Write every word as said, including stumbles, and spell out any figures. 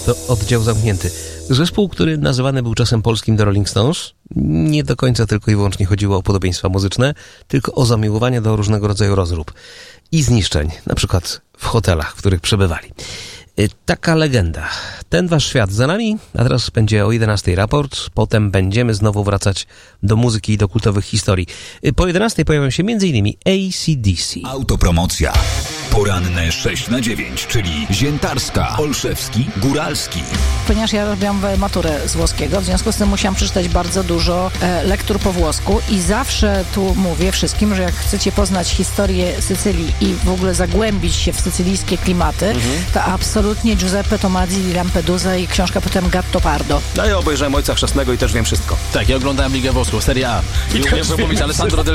to oddział zamknięty. Zespół, który nazywany był czasem polskim The Rolling Stones, nie do końca tylko i wyłącznie chodziło o podobieństwa muzyczne, tylko o zamiłowanie do różnego rodzaju rozrób i zniszczeń, na przykład w hotelach, w których przebywali. Taka legenda. Ten wasz świat za nami, a teraz będzie o jedenastej raport, potem będziemy znowu wracać do muzyki i do kultowych historii. Po jedenastej pojawią się między innymi A C D C. Autopromocja. Poranne sześć na dziewięć, czyli Ziętarska, Olszewski, Góralski. Ponieważ ja robiłam maturę z włoskiego, w związku z tym musiałam przeczytać bardzo dużo e, lektur po włosku i zawsze tu mówię wszystkim, że jak chcecie poznać historię Sycylii i w ogóle zagłębić się w sycylijskie klimaty, mhm. to absolutnie Giuseppe Tomazzi di Lampedusa i książka potem Gattopardo. No ja obejrzałem Ojca Chrzestnego i też wiem wszystko. Tak, ja oglądałem Ligę Włoską, Serie A. I, I umiem mówić Alessandro Del